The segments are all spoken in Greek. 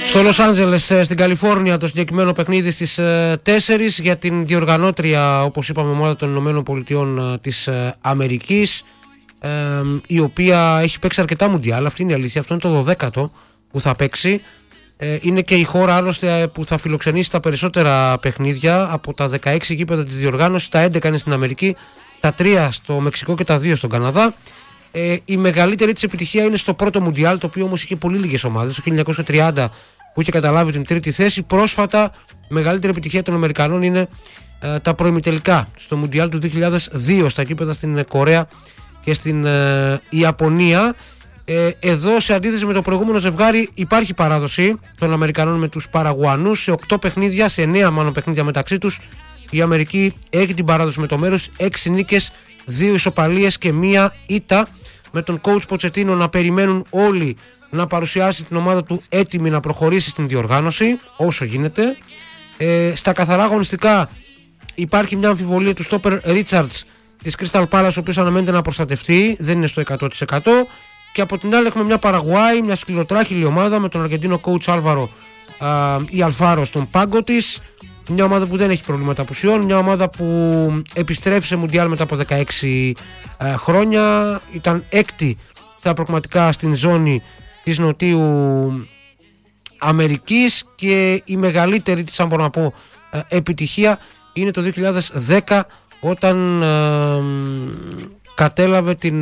Στο Λος Άντζελες στην Καλιφόρνια το συγκεκριμένο παιχνίδι στις 4 για την διοργανώτρια, όπως είπαμε, ομάδα των Ηνωμένων Πολιτειών της Αμερικής, η οποία έχει παίξει αρκετά μουντιάλ. Αυτή είναι η αλήθεια. Αυτό είναι το 12ο που θα παίξει. Είναι και η χώρα άλλωστε που θα φιλοξενήσει τα περισσότερα παιχνίδια. Από τα 16 γήπεδα της διοργάνωσης, τα 11 είναι στην Αμερική, τα 3 στο Μεξικό και τα 2 στον Καναδά. Η μεγαλύτερη της επιτυχία είναι στο πρώτο μουντιάλ, το οποίο όμως είχε πολύ λίγες ομάδες, το 1930 που είχε καταλάβει την τρίτη θέση. Πρόσφατα μεγαλύτερη επιτυχία των Αμερικανών είναι τα προημιτελικά στο μουντιάλ του 2002 στα γήπεδα στην Κορέα και στην Ιαπωνία. Εδώ, σε αντίθεση με το προηγούμενο ζευγάρι, υπάρχει παράδοση των Αμερικανών με τους Παραγουανούς. Σε 8 παιχνίδια, σε 9 μάλλον παιχνίδια μεταξύ τους, η Αμερική έχει την παράδοση με το μέρος. 6 νίκες, 2 ισοπαλίες και 1 ήττα, με τον coach Ποτσετίνο να περιμένουν όλοι να παρουσιάσει την ομάδα του έτοιμη να προχωρήσει στην διοργάνωση όσο γίνεται. Στα καθαρά αγωνιστικά υπάρχει μια αμφιβολία του στόπερ Ρίτσαρτς της Crystal Palace, ο οποίος αναμένεται να προστατευτεί, δεν είναι στο 100%. Και από την άλλη έχουμε μια Παραγουάη, μια σκληροτράχηλη ομάδα με τον Αργεντίνο coach Άλβαρο ή Αλφάρο στον πάγκο της. Μια ομάδα που δεν έχει προβλήματα απουσιών, μια ομάδα που επιστρέφει σε μουντιάλ μετά από 16 χρόνια. Ήταν έκτη στα προκριματικά στην ζώνη της Νοτιού Αμερικής και η μεγαλύτερη της, αν μπορώ να πω, επιτυχία είναι το 2010, όταν κατέλαβε την...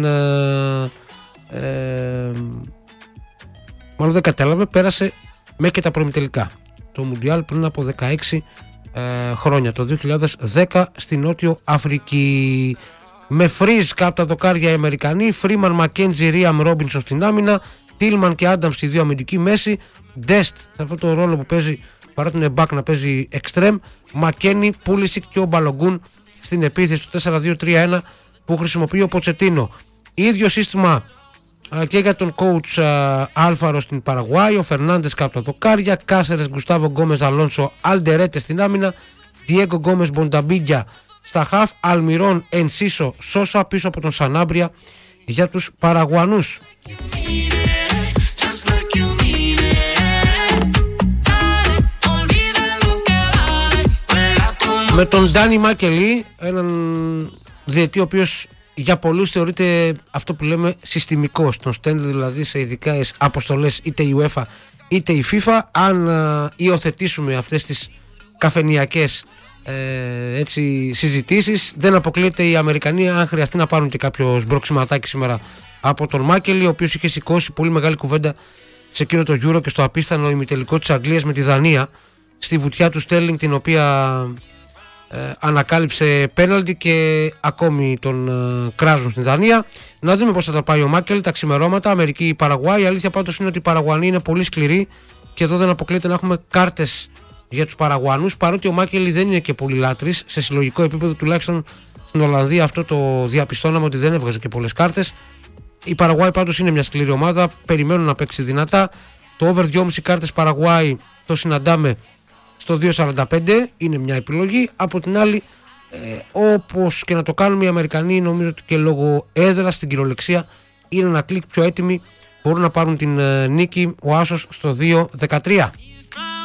μάλλον δεν κατέλαβε, πέρασε μέχρι και τα προημιτελικά το μουντιάλ πριν από 16 χρόνια, το 2010 στη Νότιο Αφρική. Με φρίζ κάτω τα δοκάρια οι Αμερικανοί, Φρίμαν, Μακέντζι, Ρίαμ, Ρόμπινσον στην άμυνα, Τίλμαν και Άνταμ στη δύο αμυντική μέση, Ντεστ σε αυτό το ρόλο που παίζει, παρά τον Εμπάκ να παίζει εξτρέμ, Μακένι, Πούλισικ και ο Μπαλογκούν στην επίθεση του 4-2-3-1 που χρησιμοποιεί ο Ποτσετίνο. Ίδιο σύστημα και για τον coach Άλφαρο στην Παραγουάη, ο Φερνάντες κάτω τα δοκάρια, Κάσερες, Γκουστάβο Γκόμες, Αλόνσο, Αλντερέτε στην άμυνα, Διέγκο Γκόμες, Μπονταμπίγκια στα χαφ, Αλμιρόν, Ενσίσο, Σόσα πίσω από τον Σανάμπρια για τους Παραγουανούς. Με τον Ντάνι Μάκελι, έναν διαιτή ο οποίος για πολλούς θεωρείται αυτό που λέμε συστημικός, τον στέλνει δηλαδή σε ειδικές αποστολές είτε η UEFA είτε η FIFA. Αν υιοθετήσουμε αυτές τις καφενειακές συζητήσεις, δεν αποκλείεται οι Αμερικανοί, αν χρειαστεί, να πάρουν και κάποιο σμπροξιματάκι σήμερα από τον Μάκελι, ο οποίος είχε σηκώσει πολύ μεγάλη κουβέντα σε εκείνο το Euro και στο απίθανο ημιτελικό της Αγγλίας με τη Δανία, στη βουτιά του Στέρλινγκ, την οποία ανακάλυψε πέναλτι και ακόμη τον κράζουν στην Δανία. Να δούμε πώς θα τα πάει ο Μάκελ τα ξημερώματα. Αμερική-Παραγουάη. Η αλήθεια πάντως είναι ότι οι Παραγουανοί είναι πολύ σκληροί και εδώ δεν αποκλείεται να έχουμε κάρτες για τους Παραγουανούς, παρότι ο Μάκελ δεν είναι και πολύ λάτρης. Σε συλλογικό επίπεδο, τουλάχιστον στην Ολλανδία, αυτό το διαπιστώναμε ότι δεν έβγαζε και πολλές κάρτες. Η Παραγουάη πάντως είναι μια σκληρή ομάδα, περιμένουν να παίξει δυνατά. Το over 2,5 κάρτες Παραγουάη το συναντάμε στο 2,45, είναι μια επιλογή. Από την άλλη, όπως και να το κάνουμε, οι Αμερικανοί νομίζω ότι και λόγω έδρας στην κυριολεξία είναι ένα κλικ πιο έτοιμοι, μπορούν να πάρουν την νίκη. Ο άσος στο 2,13.